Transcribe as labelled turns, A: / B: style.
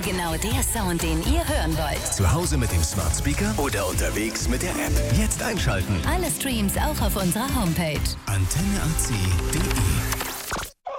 A: genau der Sound, den ihr hören wollt.
B: Zu Hause mit dem Smart Speaker oder unterwegs mit der App. Jetzt einschalten.
A: Alle Streams auch auf unserer Homepage.
B: AntenneAC.de